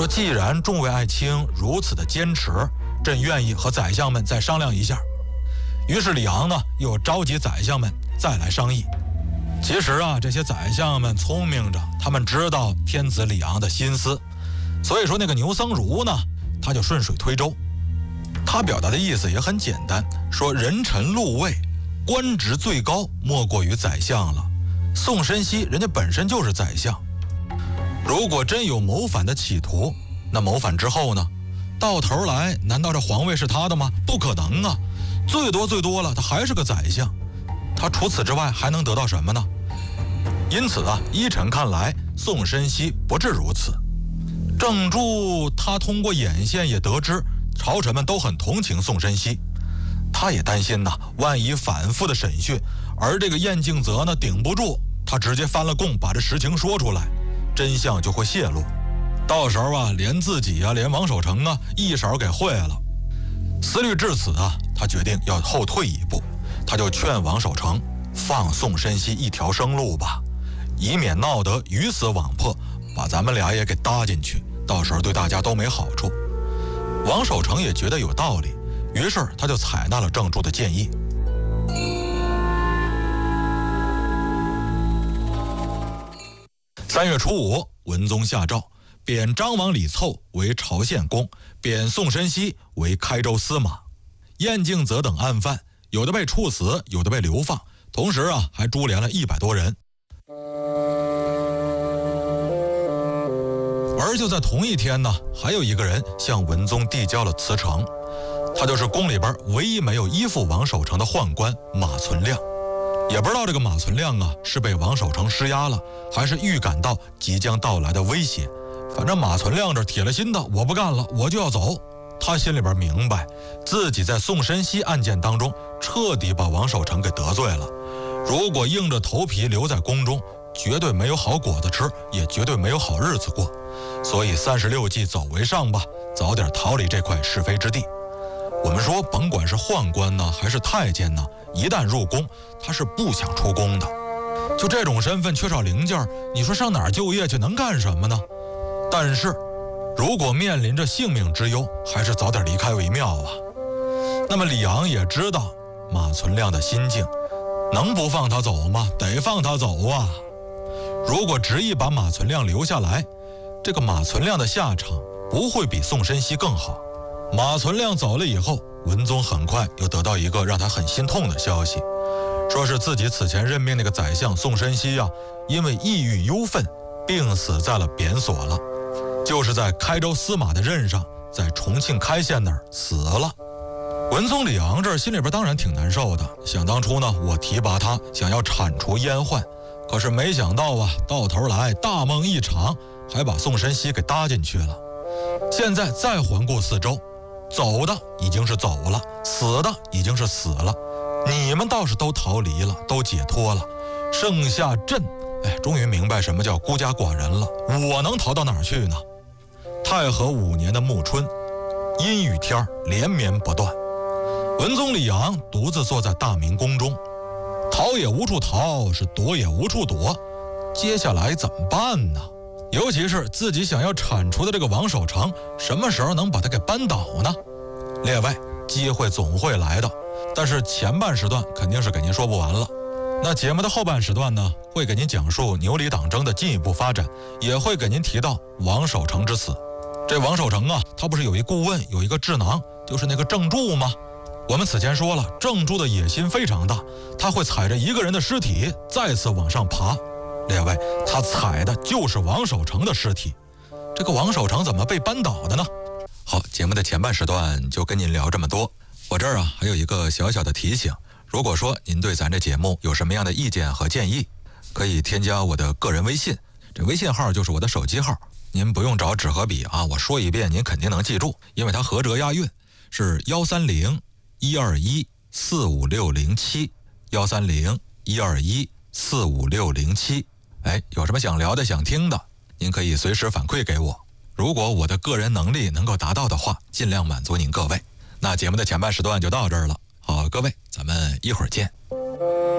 说既然众位爱卿如此的坚持，朕愿意和宰相们再商量一下。于是李昂呢又召集宰相们再来商议。其实啊，这些宰相们聪明着，他们知道天子李昂的心思，所以说那个牛僧孺呢，他就顺水推舟。他表达的意思也很简单，说人臣禄位，官职最高莫过于宰相了。宋申锡人家本身就是宰相，如果真有谋反的企图，那谋反之后呢？到头来难道这皇位是他的吗？不可能啊！最多了，他还是个宰相，他除此之外还能得到什么呢？因此啊，依臣看来，宋申锡不至如此。郑注他通过眼线也得知，朝臣们都很同情宋申锡，他也担心呐，万一反复的审讯，而这个晏敬则呢顶不住，他直接翻了供，把这实情说出来，真相就会泄露。到时候啊，连自己啊，连王守成啊，一勺给烩了。思虑至此啊，他决定要后退一步，他就劝王守成放宋申锡一条生路吧，以免闹得鱼死网破，把咱们俩也给搭进去，到时候对大家都没好处。王守成也觉得有道理，于是他就采纳了郑注的建议。3月初5，文宗下诏，贬张王李凑为朝献公，贬宋申锡为开州司马。晏敬则等案犯，有的被处死，有的被流放，同时啊，还株连了100多人。而就在同一天呢，还有一个人向文宗递交了辞呈，他就是宫里边唯一没有依附王守成的宦官马存亮。也不知道这个马存亮啊，是被王守成施压了，还是预感到即将到来的威胁。反正马存亮这铁了心的，我不干了，我就要走。他心里边明白，自己在宋申锡案件当中彻底把王守成给得罪了。如果硬着头皮留在宫中，绝对没有好果子吃，也绝对没有好日子过。所以36计走为上吧，早点逃离这块是非之地。我们说，甭管是宦官呢，还是太监呢，一旦入宫，他是不想出宫的。就这种身份缺少零件，你说上哪儿就业去，能干什么呢？但是如果面临着性命之忧，还是早点离开为妙啊。那么李昂也知道马存亮的心境，能不放他走吗？得放他走啊。如果执意把马存亮留下来，这个马存亮的下场不会比宋申锡更好。马存亮走了以后，文宗很快又得到一个让他很心痛的消息，说是自己此前任命那个宰相宋申锡啊，因为抑郁忧愤，病死在了贬所了，就是在开州司马的任上，在重庆开县那儿死了。文宗李昂这心里边当然挺难受的，想当初呢，我提拔他，想要铲除阉宦，可是没想到啊，到头来大梦一场，还把宋申锡给搭进去了。现在再环顾四周，走的已经是走了，死的已经是死了，你们倒是都逃离了，都解脱了，剩下朕，终于明白什么叫孤家寡人了，我能逃到哪儿去呢？太和5年的暮春，阴雨天连绵不断，文宗李昂独自坐在大明宫中，逃也无处逃，是躲也无处躲，接下来怎么办呢？尤其是自己想要铲除的这个王守成，什么时候能把他给扳倒呢？列位，机会总会来的，但是前半时段肯定是给您说不完了。那节目的后半时段呢，会给您讲述牛李党争的进一步发展，也会给您提到王守成之死。这王守成啊，他不是有一顾问，有一个智囊，就是那个郑注吗？我们此前说了，郑注的野心非常大，他会踩着一个人的尸体再次往上爬。列位，他踩的就是王守成的尸体。这个王守成怎么被扳倒的呢？好，节目的前半时段就跟您聊这么多。我这儿啊还有一个小小的提醒，如果说您对咱这节目有什么样的意见和建议，可以添加我的个人微信，这微信号就是我的手机号，您不用找纸和笔啊，我说一遍您肯定能记住，因为它合辙押韵，是130-121-45607，130-121-45607。有什么想聊的想听的，您可以随时反馈给我，如果我的个人能力能够达到的话，尽量满足您各位。那节目的前半时段就到这儿了，好，各位，咱们一会儿见。